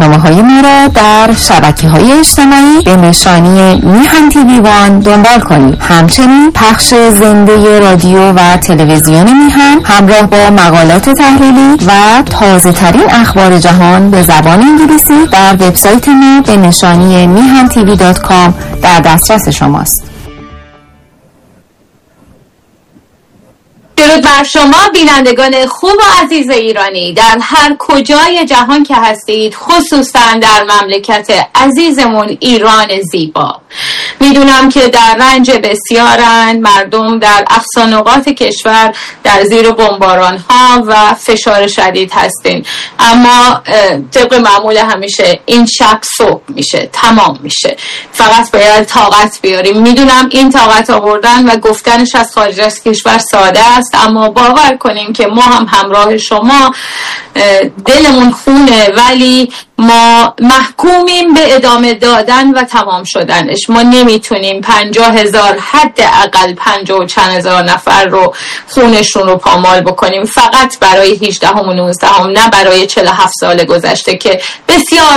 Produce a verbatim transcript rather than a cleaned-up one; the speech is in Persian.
برنامه‌های ما را در شبکه‌های اجتماعی به نشانی میهن تیوی وان دنبال کنید. همچنین پخش زنده رادیو و تلویزیون میهن همراه با مقالات تحلیلی و تازه ترین اخبار جهان به زبان انگلیسی در وبسایت ما به نشانی میهن تیوی دات کام در دسترس شماست. درود بر شما بینندگان خوب و عزیز ایرانی در هر کجای جهان که هستید، خصوصا در مملکت عزیزمون ایران زیبا. میدونم که در رنج بسیارن مردم در اقصا نقاط کشور در زیر بمباران ها و فشار شدید هستین، اما طبق معمول همیشه این شب صبح میشه، تمام میشه. فقط باید طاقت بیاریم. میدونم این طاقت آوردن و گفتنش از خارج از کشور ساده است، اما باور کنیم که ما هم همراه شما، دلمون خونه ولی ما محکومیم به ادامه دادن و تمام شدنش. ما نمیتونیم پنجاه هزار حد اقل پنجاه و چند هزار نفر رو خونشون رو پامال بکنیم فقط برای هجدهم و نوزدهم، نه برای چهل و هفت سال گذشته که بسیار